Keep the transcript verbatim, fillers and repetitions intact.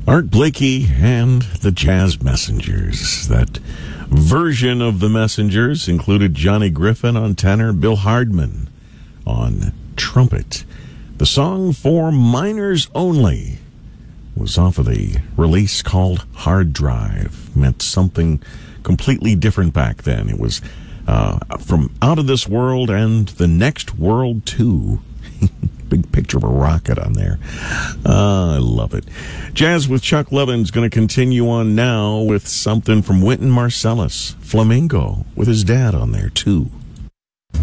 Art Blakey and the Jazz Messengers. That version of the Messengers included Johnny Griffin on tenor, Bill Hardman on trumpet. The song For Minors Only was off of the release called Hard Drive. Meant something completely different back then. It was uh, from Out of This World and The Next World too. Big picture of a rocket on there. Uh, I love it. Jazz with Chuck Levin's going to continue on now with something from Wynton Marsalis, Flamingo, with his dad on there too.